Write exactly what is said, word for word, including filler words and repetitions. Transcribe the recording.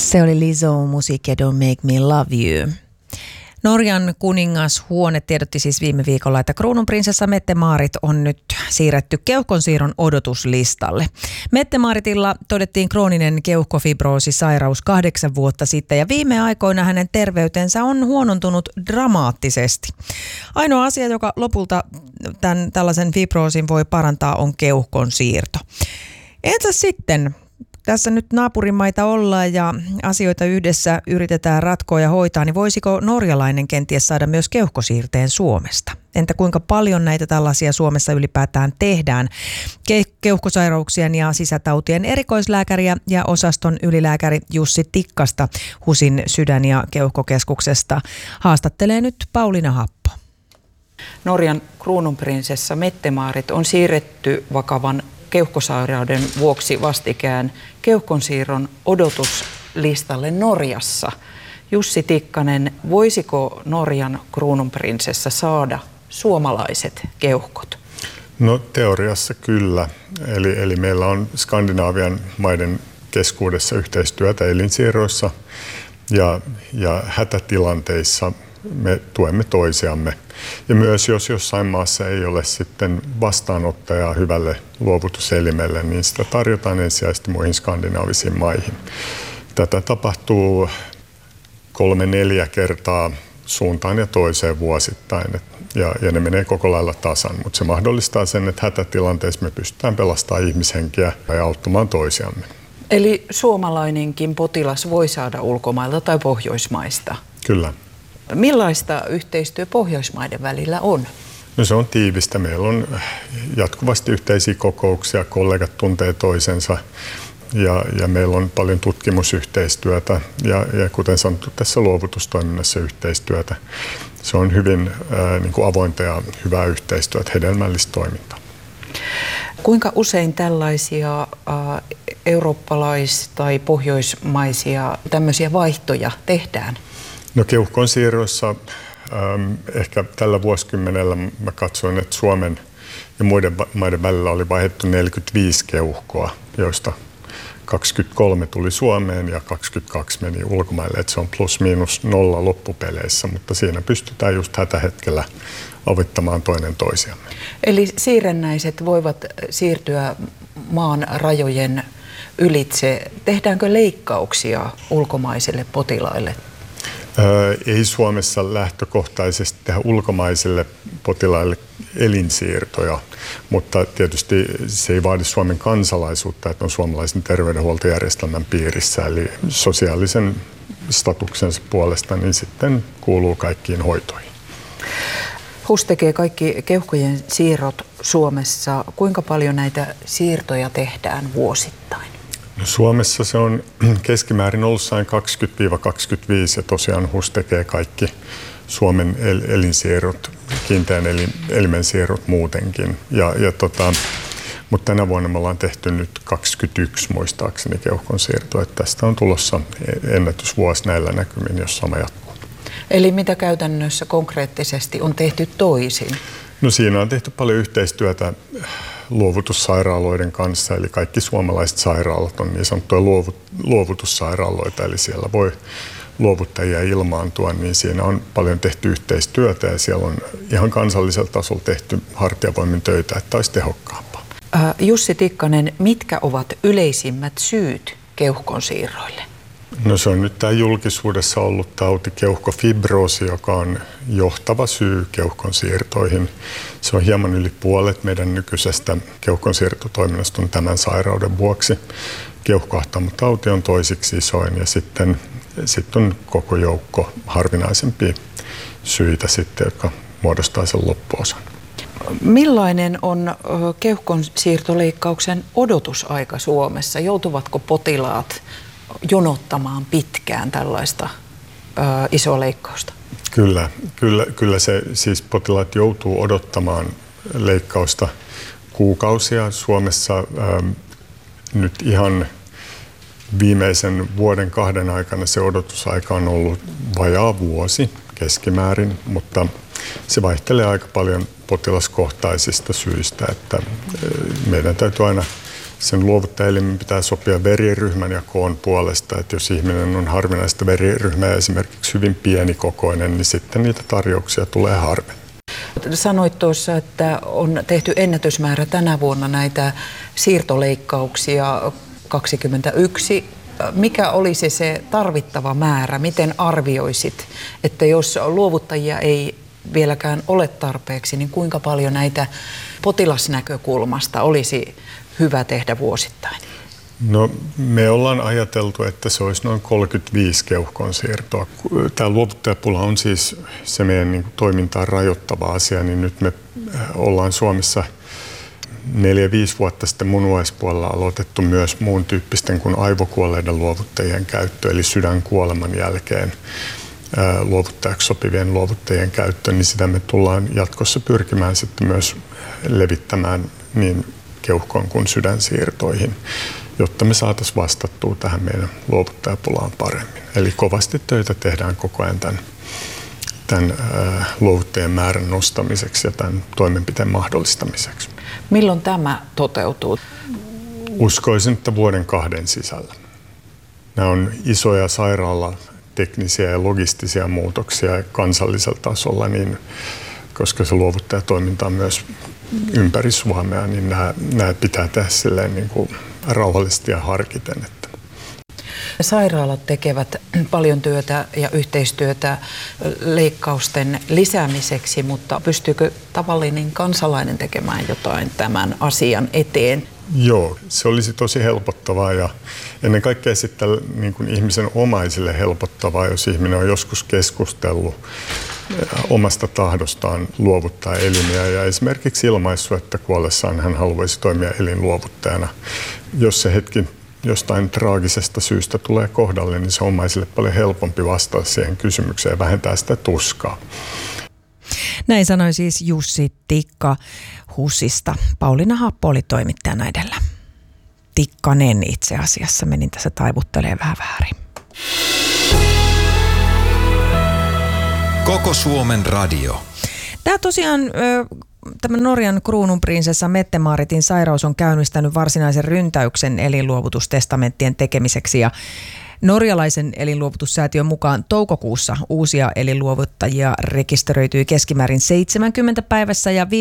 Se oli Lizzo musiikkia Don't Make Me Love You. Norjan kuningashuone tiedotti siis viime viikolla, että kruununprinsessa Mette-Maarit on nyt siirretty keuhkonsiirron odotuslistalle. Mette-Maaritilla todettiin krooninen keuhkofibroosisairaus kahdeksan vuotta sitten ja viime aikoina hänen terveytensä on huonontunut dramaattisesti. Ainoa asia, joka lopulta tämän, tällaisen fibroosin voi parantaa, on keuhkonsiirto. Entä sitten? Tässä nyt naapurimaita ollaan ja asioita yhdessä yritetään ratkoa ja hoitaa, niin voisiko norjalainen kenties saada myös keuhkosiirteen Suomesta? Entä kuinka paljon näitä tällaisia Suomessa ylipäätään tehdään? Ke- keuhkosairauksien ja sisätautien erikoislääkäriä ja osaston ylilääkäri Jussi Tikkasta HUSin sydän- ja keuhkokeskuksesta haastattelee nyt Pauliina Happo. Norjan kruununprinsessa Mette-Maarit on siirretty vakavan keuhkosairauden vuoksi vastikään keuhkonsiirron odotuslistalle Norjassa. Jussi Tikkanen, voisiko Norjan kruununprinsessa saada suomalaiset keuhkot? No teoriassa kyllä. Eli, eli meillä on Skandinaavian maiden keskuudessa yhteistyötä elinsiirroissa ja, ja hätätilanteissa me tuemme toisiamme. Ja myös jos jossain maassa ei ole sitten vastaanottajaa hyvälle luovutuselimelle, niin sitä tarjotaan ensisijaisesti muihin skandinaavisiin maihin. Tätä tapahtuu kolme neljä kertaa suuntaan ja toiseen vuosittain ja, ja ne menee koko lailla tasan, mutta se mahdollistaa sen, että hätätilanteessa me pystytään pelastamaan ihmishenkiä ja auttamaan toisiamme. Eli suomalainenkin potilas voi saada ulkomailta tai Pohjoismaista? Kyllä. Millaista yhteistyö Pohjoismaiden välillä on? No se on tiivistä. Meillä on jatkuvasti yhteisiä kokouksia, kollegat tuntee toisensa ja, ja meillä on paljon tutkimusyhteistyötä ja, ja kuten sanottu tässä luovutustoiminnassa yhteistyötä. Se on hyvin ää, niin kuin avointa ja hyvää yhteistyötä, hedelmällistä toimintaa. Kuinka usein tällaisia ää, eurooppalais- tai pohjoismaisia tämmöisiä vaihtoja tehdään? No keuhkonsiirroissa ähm, ehkä tällä vuosikymmenellä mä katsoin, että Suomen ja muiden maiden välillä oli vaihdettu neljäkymmentäviisi keuhkoa, joista kaksikymmentäkolme tuli Suomeen ja kaksikymmentäkaksi meni ulkomaille, että se on plus miinus nolla loppupeleissä, mutta siinä pystytään just hätähetkellä avittamaan toinen toisiamme. Eli siirrännäiset voivat siirtyä maan rajojen ylitse. Tehdäänkö leikkauksia ulkomaisille potilaille? Ei Suomessa lähtökohtaisesti tehdä ulkomaisille potilaille elinsiirtoja, mutta tietysti se ei vaadi Suomen kansalaisuutta, että on suomalaisen terveydenhuoltojärjestelmän piirissä, eli sosiaalisen statuksensa puolesta niin sitten kuuluu kaikkiin hoitoihin. HUS tekee kaikki keuhkojen siirrot Suomessa. Kuinka paljon näitä siirtoja tehdään vuosittain? No Suomessa se on keskimäärin ollut kaksikymmentä kaksikymmentäviisi ja tosiaan HUS tekee kaikki Suomen el- elinsiirrot, kiinteän el- elimen siirrot muutenkin. Ja, ja tota, mutta tänä vuonna me ollaan tehty nyt kaksikymmentäyksi muistaakseni keuhkonsiirtoa, että tästä on tulossa ennätysvuosi näillä näkymin, jos sama jatkuu. Eli mitä käytännössä konkreettisesti on tehty toisin? No siinä on tehty paljon yhteistyötä luovutussairaaloiden kanssa, eli kaikki suomalaiset sairaalat on niin sanottuja luovutussairaaloita, eli siellä voi luovuttajia ilmaantua, niin siinä on paljon tehty yhteistyötä ja siellä on ihan kansallisella tasolla tehty hartiavoimin töitä, että olisi tehokkaampaa. Äh, Jussi Tikkanen, mitkä ovat yleisimmät syyt keuhkonsiirroille? No se on nyt tämä julkisuudessa ollut tauti keuhkofibroosi, joka on johtava syy keuhkonsiirtoihin. Se on hieman yli puolet meidän nykyisestä keuhkonsiirtotoiminnasta on tämän sairauden vuoksi. Keuhkoahtamotauti on toisiksi isoin ja sitten, sitten on koko joukko harvinaisempia syitä sitten, jotka muodostaa sen loppuosan. Millainen on keuhkonsiirtoleikkauksen odotusaika Suomessa? Joutuvatko potilaat jonottamaan pitkään tällaista ö, isoa leikkausta? Kyllä, kyllä, kyllä se siis potilaat joutuu odottamaan leikkausta kuukausia. Suomessa ö, nyt ihan viimeisen vuoden kahden aikana se odotusaika on ollut vajaa vuosi keskimäärin, mutta se vaihtelee aika paljon potilaskohtaisista syistä, että meidän täytyy aina sen luovuttajaelimen pitää sopia veriryhmän ja koon puolesta, että jos ihminen on harvinaista veriryhmää, esimerkiksi hyvin pienikokoinen, niin sitten niitä tarjouksia tulee harvemmin. Sanoit tuossa, että on tehty ennätysmäärä tänä vuonna näitä siirtoleikkauksia kaksikymmentäyksi. Mikä olisi se tarvittava määrä? Miten arvioisit, että jos luovuttajia ei vieläkään ole tarpeeksi, niin kuinka paljon näitä potilasnäkökulmasta olisi hyvä tehdä vuosittain? No, me ollaan ajateltu, että se olisi noin kolmekymmentäviisi keuhkon siirtoa. Tämä luovuttajapula on siis se meidän niin kuin toimintaa rajoittava asia, niin nyt me ollaan Suomessa neljä, viisi vuotta sitten munuaispuolella aloitettu myös muun tyyppisten kuin aivokuolleiden luovuttajien käyttö, eli sydänkuoleman jälkeen ää, luovuttajaksi sopivien luovuttajien käyttö, niin sitä me tullaan jatkossa pyrkimään sitten myös levittämään niin keuhkon kuin sydänsiirtoihin, jotta me saataisiin vastattua tähän meidän luovuttajapulaan paremmin. Eli kovasti töitä tehdään koko ajan tämän, tämän ää, luovuttajien määrän nostamiseksi ja tämän toimenpiteen mahdollistamiseksi. Milloin tämä toteutuu? Uskoisin, että vuoden kahden sisällä. Nämä on isoja sairaalateknisiä ja logistisia muutoksia kansallisella tasolla, niin, koska se luovuttajatoiminta on myös ympäri Suomea, niin nämä, nämä pitää tehdä silleen niin kuin rauhallisesti ja harkiten. Että. Sairaalat tekevät paljon työtä ja yhteistyötä leikkausten lisäämiseksi, mutta pystyykö tavallinen kansalainen tekemään jotain tämän asian eteen? Joo, se olisi tosi helpottavaa ja ennen kaikkea sitten niin kuin ihmisen omaisille helpottavaa, jos ihminen on joskus keskustellut omasta tahdostaan luovuttaa elimiä ja esimerkiksi ilmaissut, että kuollessaan hän haluaisi toimia elinluovuttajana. Jos se hetki jostain traagisesta syystä tulee kohdalle, niin se on omaisille paljon helpompi vastata siihen kysymykseen ja vähentää sitä tuskaa. Näin sanoi siis Jussi Tikka HUSista. Pauliina Happo oli toimittajana edellä. Tikkanen itse asiassa, menin tässä taivuttelee vähän väärin. Koko Suomen radio. Tämä tosiaan, tämä Norjan kruununprinsessa Mette-Maaritin sairaus on käynnistänyt varsinaisen ryntäyksen elinluovutustestamenttien tekemiseksi ja norjalaisen elinluovutussäätiön mukaan toukokuussa uusia elinluovuttajia rekisteröityi keskimäärin seitsemänkymmentä päivässä ja